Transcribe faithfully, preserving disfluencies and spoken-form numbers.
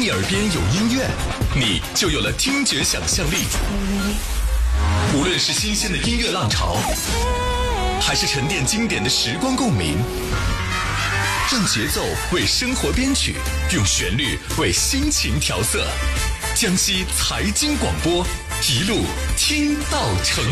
你耳边有音乐，你就有了听觉想象力。无论是新鲜的音乐浪潮，还是沉淀经典的时光共鸣，让节奏为生活编曲，用旋律为心情调色。江西财经广播，一路听到成